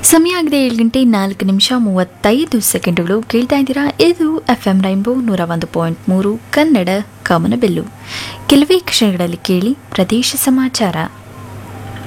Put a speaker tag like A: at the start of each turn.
A: ಸಮಯ ಆಗಿದೆ 7 ಗಂಟೆ 4 ನಿಮಿಷ 35 ಸೆಕೆಂಡುಗಳು. ಕೇಳ್ತಾ ಇದ್ದೀರಾ, ಇದು FM ರೈನ್ಬೋ 101.3 ಕನ್ನಡ ಕಾಮನಬಿಲ್ಲು. ಕೆಲವೇ ಕ್ಷಣಗಳಲ್ಲಿ ಕೇಳಿ ಪ್ರದೇಶ ಸಮಾಚಾರ.